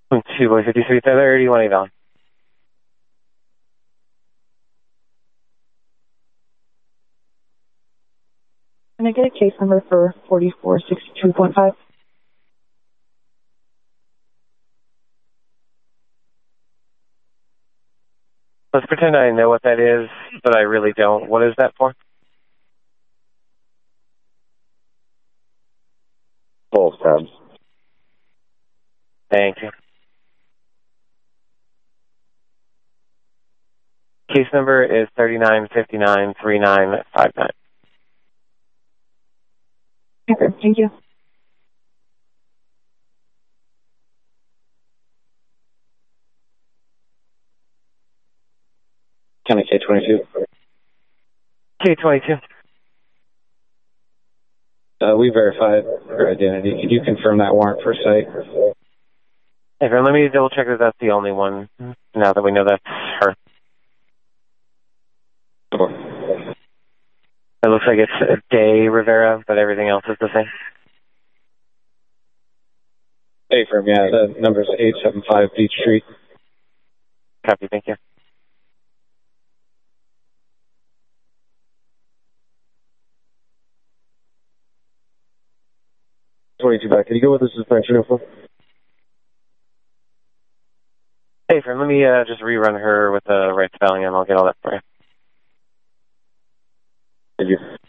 2 boy 53 Tether, 81 Avon. Can I get a case number for 4462.5? Let's pretend I know what that is, but I really don't. What is that for? Full subs. Thank you. Case number is 39593959. Okay, thank you. County K-22. K-22. We verified her identity. Could you confirm that warrant for site? Hey, let me double check that that's the only one, now that we know that's her. It looks like it's Day Rivera, but everything else is the same. Hey, firm, yeah, the number's 875 Beach Street. Copy, thank you. Back. Can you go with the suspension info? Hey, friend, let me just rerun her with the right spelling, and I'll get all that for you. Thank you.